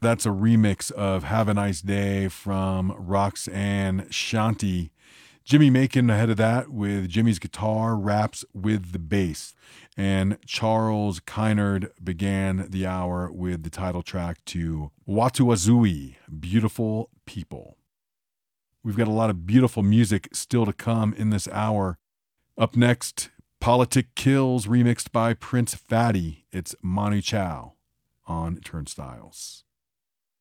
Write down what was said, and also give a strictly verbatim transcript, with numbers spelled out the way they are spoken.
That's a remix of Have a Nice Day from Roxanne Shanti. Jimmy Macon ahead of that with Jimmy's guitar raps with the bass. And Charles Kynard began the hour with the title track to Watu Wazui, Beautiful People. We've got a lot of beautiful music still to come in this hour. Up next, Politic Kills remixed by Prince Fatty. It's Manu Chao on Turnstiles.